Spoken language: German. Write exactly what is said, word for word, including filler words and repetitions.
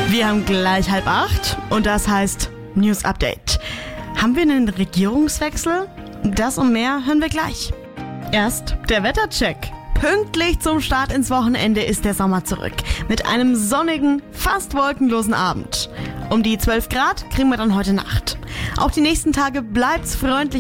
Wir haben gleich halb acht und das heißt News Update. Haben wir einen Regierungswechsel? Das und mehr hören wir gleich. Erst der Wettercheck. Pünktlich zum Start ins Wochenende ist der Sommer zurück. Mit einem sonnigen, fast wolkenlosen Abend. Um die zwölf Grad kriegen wir dann heute Nacht. Auch die nächsten Tage bleibt's freundlich